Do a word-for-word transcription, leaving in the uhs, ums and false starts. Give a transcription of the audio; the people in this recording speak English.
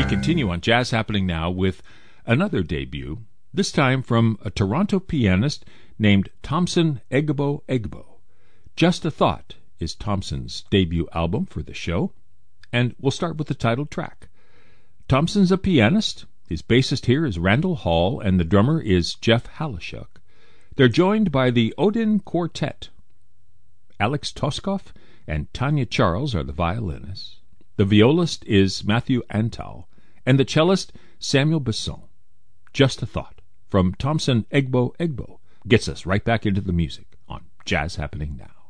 We continue on Jazz Happening Now with another debut, this time from a Toronto pianist named Thompson Egbo Egbo. Just a Thought is Thompson's debut album for the show, and we'll start with the title track. Thompson's a pianist. His bassist here is Randall Hall, and the drummer is Jeff Halashuk. They're joined by the Odin Quartet. Alex Toskoff and Tanya Charles are the violinists. The violist is Matthew Antal, and the cellist Samuel Besson. Just a Thought from Thompson Egbo Egbo gets us right back into the music on Jazz Happening Now.